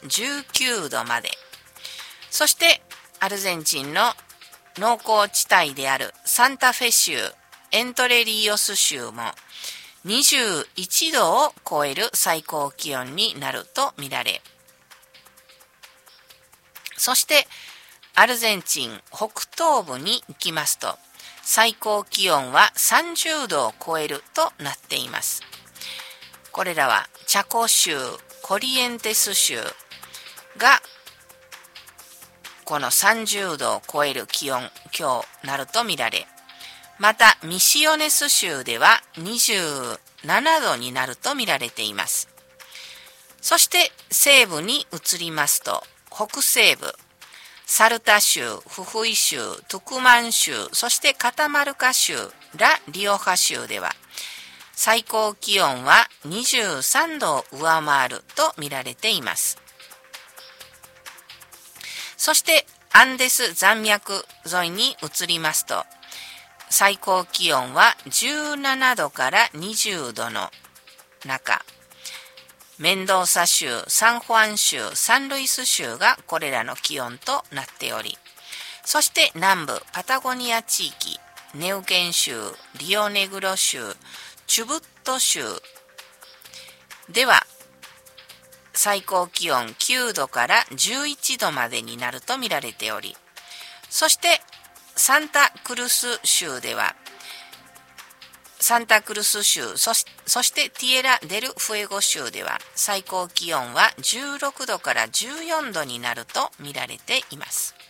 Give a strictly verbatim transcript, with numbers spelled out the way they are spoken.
じゅうきゅうどまで。そしてアルゼンチンの農耕地帯であるサンタフェ州、エントレリオス州もにじゅういちどを超える最高気温になるとみられ、そしてアルゼンチン北東部に行きますと、最高気温はさんじゅうどを超えるとなっています。これらはチャコ州、コリエンテス州がこのさんじゅうどを超える気温、今日なるとみられ、またミシオネス州ではにじゅうななどになると見られています。そして西部に移りますと、北西部、サルタ州、フフイ州、トゥクマン州、そしてカタマルカ州、ラ・リオハ州では、最高気温はにじゅうさんどを上回ると見られています。そしてアンデス山脈沿いに移りますと、最高気温はじゅうななどからにじゅうどの中、メンドーサ州、サンフアン州、サンルイス州がこれらの気温となっており、そして南部パタゴニア地域、ネウケン州、リオネグロ州、チュブット州では最高気温きゅうどからじゅういちどまでになると見られており、そしてサンタクルス州ではサンタクルス州、そし、そしてティエラ・デル・フエゴ州では最高気温はじゅうろくどからじゅうよんどになると見られています。